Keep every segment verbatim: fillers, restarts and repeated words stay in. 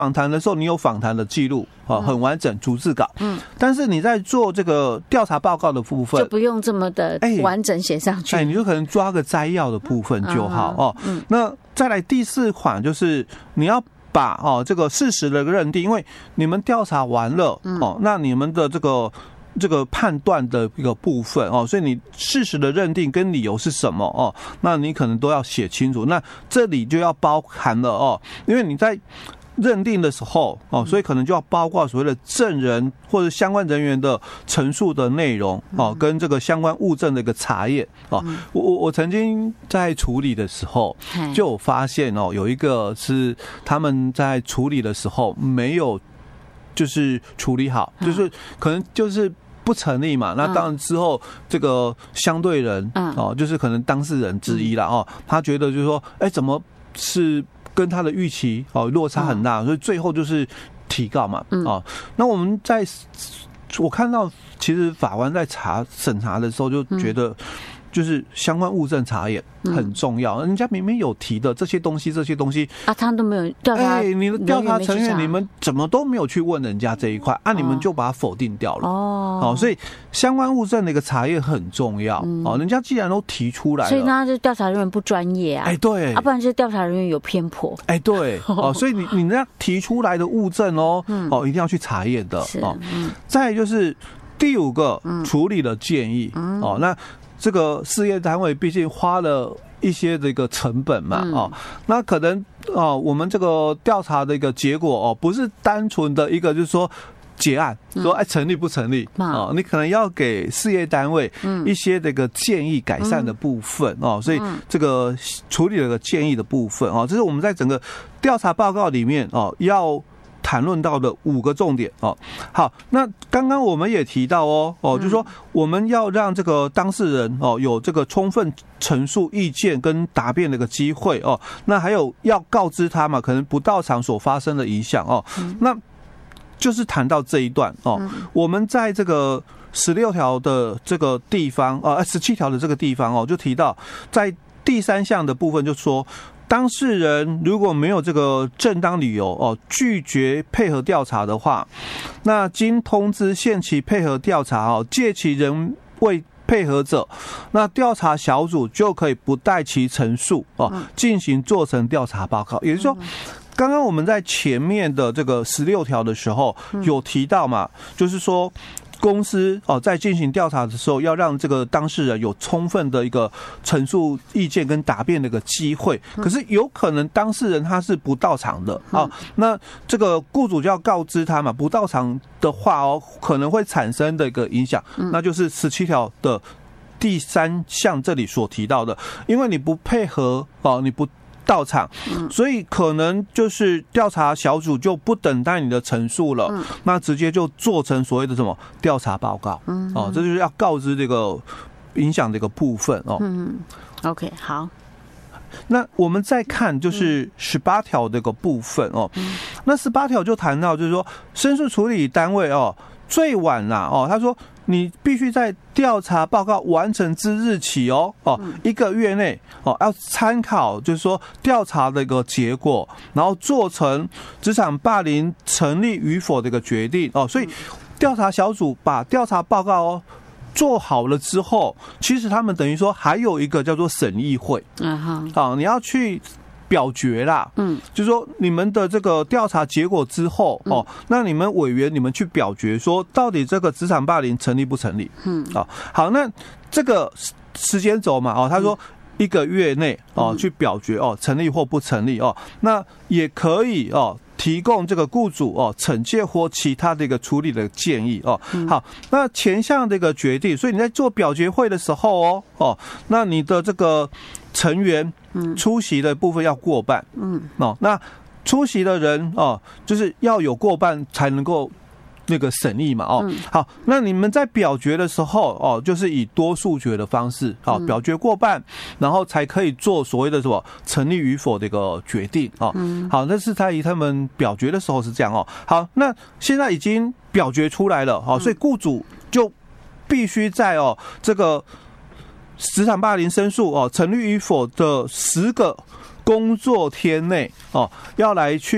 访谈的时候，你有访谈的记录，哦，很完整，逐字稿。嗯，但是你在做这个调查报告的部分， 就不用这么的完整写上去。 哎，你就可能抓个摘要的部分就好哦。嗯，那再来第四款就是你要把哦这个事实的认定，因为你们调查完了哦，那你们的这个。这个判断的一个部分哦，所以你事实的认定跟理由是什么哦？那你可能都要写清楚。那这里就要包含了哦，因为你在认定的时候哦，所以可能就要包括所谓的证人或者相关人员的陈述的内容哦，跟这个相关物证的一个查验哦。我我我曾经在处理的时候就有发现哦，有一个是他们在处理的时候没有就是处理好，就是可能就是不成立嘛，那当然之后这个相对人哦，就是可能当事人之一啦哦，他觉得就是说，哎，怎么是跟他的预期哦落差很大，所以最后就是提告嘛哦。那我们在我看到，其实法官在查审查的时候就觉得。就是相关物证查验很重要，人家明明有提的这些东西，这些东西啊，他都没有调查。 哎，你的调查成员，你们怎么都没有去问人家这一块，啊，你们就把它否定掉了。哦，哦，所以相关物证的一个查验很重要。哦，人家既然都提出来了， 所以那是调查人员不专业啊。 哎，对， 啊，不然就是调查人员有偏颇。 哎，对，哦，所以你你那提出来的物证哦，哦，一定要去查验的。哦，再来就是第五个处理的建议。哦，那。这个事业单位毕竟花了一些这个成本嘛，哦，那可能哦，我们这个调查的一个结果哦，不是单纯的一个就是说结案，说哎成立不成立哦，你可能要给事业单位一些这个建议改善的部分哦，所以这个处理了个建议的部分哦，这是我们在整个调查报告里面哦要。谈论到的五个重点哦，好，那刚刚我们也提到哦哦，就是说我们要让这个当事人哦有这个充分陈述意见跟答辩的一个机会哦，那还有要告知他嘛，可能不到场所发生的影响哦，那就是谈到这一段哦，我们在这个十六条的这个地方啊，十七条的这个地方哦，就提到在第三项的部分就说。当事人如果没有这个正当理由哦，拒绝配合调查的话，那经通知限期配合调查哦，借其人未配合者，那调查小组就可以不待其陈述哦，进行做成调查报告。也就是说，刚刚我们在前面的这个十六条的时候有提到嘛，就是说。公司哦，在进行调查的时候，要让这个当事人有充分的一个陈述意见跟答辩的一个机会。可是有可能当事人他是不到场的啊，那这个雇主就要告知他嘛，不到场的话哦，可能会产生的一个影响，那就是十七条的第三项这里所提到的，因为你不配合哦，你不。到场，所以可能就是调查小组就不等待你的陈述了，嗯、那直接就做成所谓的什么调查报告，嗯，哦，这就是要告知这个影响的一个部分哦。 嗯 ，OK， 好。 那我们再看就是十八条这个部分哦，嗯、那十八条就谈到就是说申诉处理单位哦，最晚啦哦，他说。你必须在调查报告完成之日起哦哦一个月内哦要参考就是说调查的一个结果，然后做成职场霸凌成立与否的一个决定哦。所以调查小组把调查报告哦做好了之后，其实他们等于说还有一个叫做审议会，嗯哼，好，你要去。表决啦，嗯，就是说你们的这个调查结果之后哦，那你们委员你们去表决说，到底这个职场霸凌成立不成立？嗯，哦，好，那这个时间轴嘛，哦，他说一个月内哦去表决哦，成立或不成立哦，那也可以哦。提供这个雇主哦惩戒或其他的一个处理的建议哦。好，那前项这个决定，所以你在做表决会的时候哦哦，那你的这个成员出席的部分要过半，嗯哦，那出席的人哦就是要有过半才能够。那个审议嘛，哦，好，那你们在表决的时候，哦，就是以多数决的方式，好，表决过半，然后才可以做所谓的什么成立与否的一个决定，哦，好，那是在他们表决的时候是这样哦，好，那现在已经表决出来了，好，所以雇主就必须在哦这个职场霸凌申诉哦成立与否的十个工作天内哦，要来去。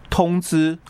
通知